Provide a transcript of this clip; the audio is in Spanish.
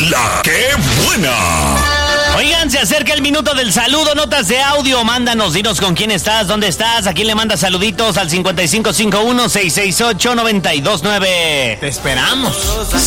La ¡Qué buena! Oigan, se acerca el minuto del saludo, notas de audio, mándanos, dinos con quién estás, dónde estás, a quién le mandas saluditos al 5551-668-929. Te esperamos.